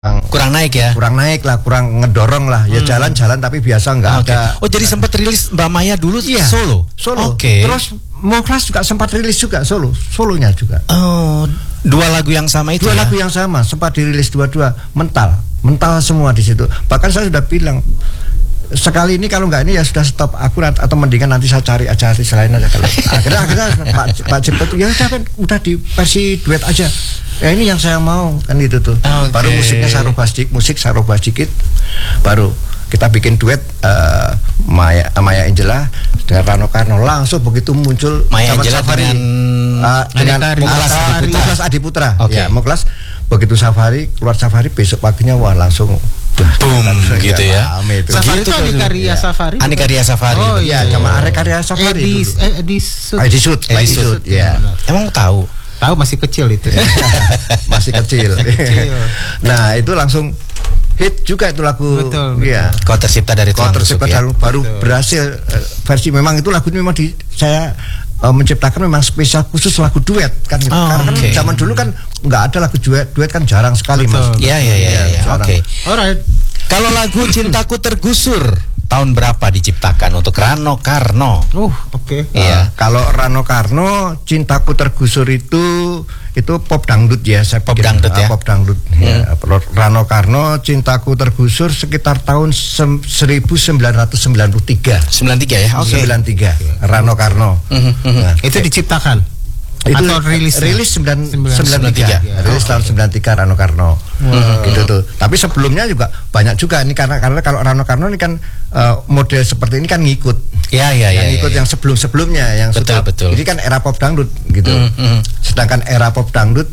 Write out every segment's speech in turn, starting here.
kurang naik ya? Kurang naik lah, kurang ngedorong lah. Ya jalan-jalan tapi biasa nggak ada. Oh jadi sempat rilis Mbak Maya dulu Solo. Oke. Terus Moklas juga sempat rilis juga solonya juga. Oh, dua lagu yang sama itu. Dua lagu yang sama sempat dirilis dua-dua, mental semua di situ. Bahkan saya sudah bilang sekali ini kalau nggak ini ya sudah stop akurat atau mendingan nanti saya cari aja artis lain aja kalau akhirnya Pak Cipto tuh ya udah di versi duet aja. Ya ini yang saya mau kan gitu tuh. Baru musiknya Saroba sedikit, baru kita bikin duet Maya Angela dengan Rano Karno. Langsung begitu muncul Maya Angela dengan Moklas Adiputra. Ya, Moklas begitu keluar Safari besok paginya wah langsung boom gitu ya. Safari itu Anikarya Safari. Anikarya Safari. Oh iya, sama Anikarya Safari. Edisut. Ya. Emang tahu masih kecil itu. Masih kecil. Nah, itu langsung hit juga itu lagu. Betul. Iya. Kau tercipta dari Tuhan baru berhasil versi memang itu lagu ini memang saya menciptakan memang spesial khusus lagu duet kan. Karena kan zaman dulu kan nggak ada lagu duet kan jarang sekali. Mas. Iya. Oke. Alright. Kalau lagu Cintaku Tergusur tahun berapa diciptakan untuk Rano Karno? Oke. Iya. Kalau Rano Karno Cintaku Tergusur itu pop dangdut ya, saya pop dangdut ya. Pop dangdut. Ya. Rano Karno Cintaku Tergusur sekitar tahun 1993. 93 ya. Oke. 93. Rano Karno. Nah, itu diciptakan. Itu atau rilis 93. Rilis tahun 93 Rano Karno. Gitu tuh. Tapi sebelumnya juga banyak juga ini karena kalau Rano Karno ini kan model seperti ini kan ngikut. Ngikut yang sebelum-sebelumnya yang betul. Ini kan era pop dangdut gitu. Sedangkan era pop dangdut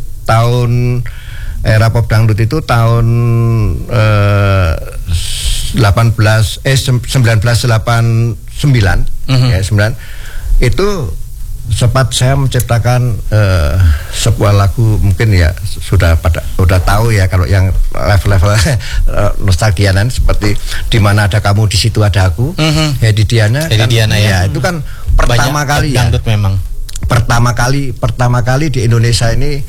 itu tahun 1989 ya 9 itu sempat saya menciptakan sebuah lagu mungkin ya sudah tahu ya kalau yang level-level nostalgianan seperti di mana ada kamu di situ ada aku. Hedi Diana ya. Itu kan pertama kali ya. Memang. Pertama kali di Indonesia ini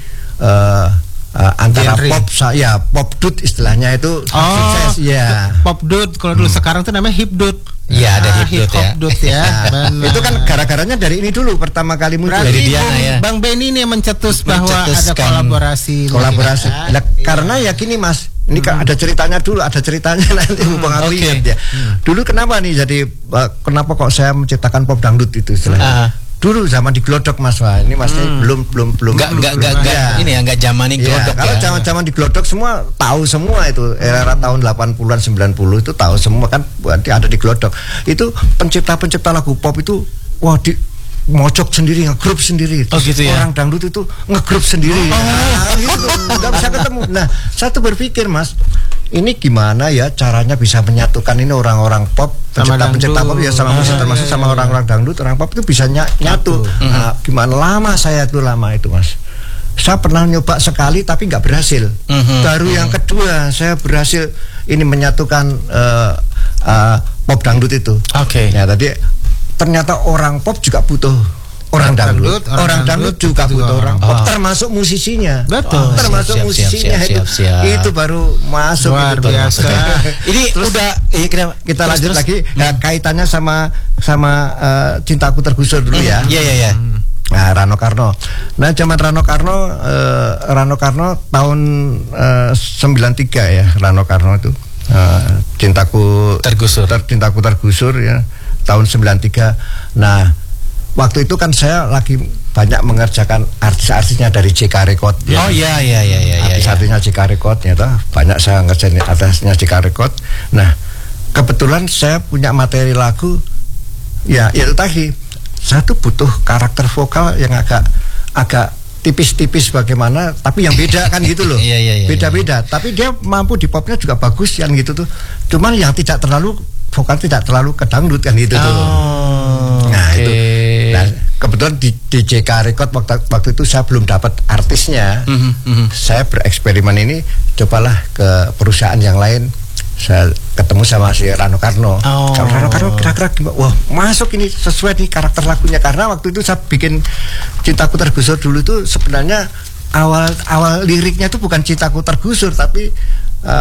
antara pop dut istilahnya itu sukses ya. Pop dut kalau dulu sekarang tuh namanya hip dut. Iya ada hip dut ya. Itu kan gara-garanya dari ini dulu pertama kali muncul. Dari Diana ya. Bang Benny ini yang mencetus bahwa ada kolaborasi. Nah, karena ya gini Mas, ini kan ada ceritanya nanti Bang Abi ya. Dulu kenapa nih jadi kenapa kok saya menciptakan pop dangdut itu istilahnya? Dulu zaman di Glodok Mas, wah ini Masnya belum nggak zaman ini Glodok ya. Kalau zaman di Glodok semua tahu semua itu era tahun 80-an 90 itu tahu semua kan berarti ada di Glodok. Itu pencipta lagu pop itu wah di mojok sendiri, ngegrup sendiri. Gitu ya? Orang dangdut itu ngegrup sendiri. Gitu, nggak bisa ketemu. Nah, saya tuh berpikir Mas, ini gimana ya caranya bisa menyatukan ini orang-orang pop, pencipta pop ya sama musik termasuk sama orang-orang dangdut, orang pop itu bisa nyatu. Nah, gimana lama itu Mas. Saya pernah nyoba sekali tapi nggak berhasil. Baru yang kedua saya berhasil ini menyatukan pop dangdut itu. Ya tadi ternyata orang pop juga butuh orang dangdut, orang dangdut juga butuh orang pop, termasuk musisinya. Betul. Termasuk musisinya itu baru masuk. Luar biasa. Ini terus udah kita lanjut lagi. Nah, kaitannya sama Cintaku Tergusur dulu ya. Iya. Nah, Rano Karno. Nah, zaman Rano Karno tahun 93 ya, Rano Karno itu Cintaku Tergusur ya, tahun 93. Nah, waktu itu kan saya lagi banyak mengerjakan artis-artisnya dari JK Record ya. Artis-artisnya JK Record ya, banyak saya ngerjain artisnya JK Record. Nah, kebetulan saya punya materi lagu ya itu tadi. Saya tuh butuh karakter vokal yang agak tipis-tipis bagaimana, tapi yang beda kan gitu loh. Beda-beda, tapi dia mampu di popnya juga bagus yang gitu tuh. Cuman yang vokal tidak terlalu kedangdut kan gitu tuh. Nah, itu. Nah, kebetulan di JK Record waktu itu saya belum dapat artisnya. Saya bereksperimen ini, cobalah ke perusahaan yang lain. Saya ketemu sama si Rano Karno. Rano Karno kira-kira gimana? Wah, masuk ini sesuai nih karakter lagunya. Karena waktu itu saya bikin Cintaku Tergusur dulu itu sebenarnya awal liriknya itu bukan Cintaku Tergusur, tapi